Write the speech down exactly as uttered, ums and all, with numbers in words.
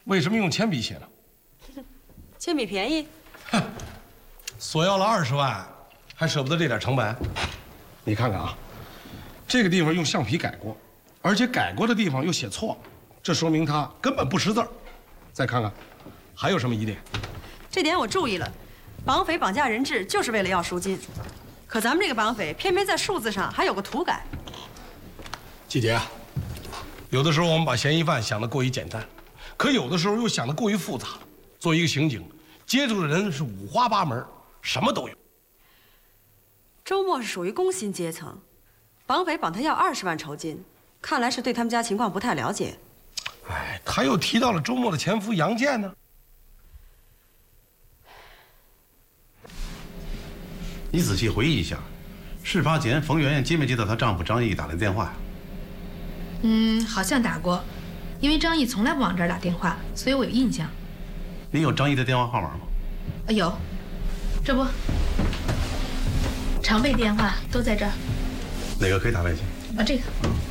为什么用铅笔写呢？ 铅笔便宜。 哼，索要了二十万，还舍不得这点成本？你看看啊，这个地方用橡皮改过，而且改过的地方又写错了，这说明他根本不识字儿。再看看，还有什么疑点？ 这点我注意了，绑匪绑架人质就是为了要赎金，可咱们这个绑匪偏偏在数字上还有个涂改。 季姐，有的时候我们把嫌疑犯想得过于简单，可有的时候又想得过于复杂。作为一个刑警，接触的人是五花八门，什么都有。 周末是属于工薪阶层，绑匪绑他要二十万酬金，看来是对他们家情况不太了解。 哎，他又提到了周末的前夫杨建呢。 你仔细回忆一下，事发前冯媛媛接没接到她丈夫张毅打的电话呀？ 嗯，好像打过，因为张毅从来不往这儿打电话，所以我有印象。 你有张毅的电话号码吗？ 啊，有，这不，常备电话都在这儿。 哪个可以打外线？ 啊，这个。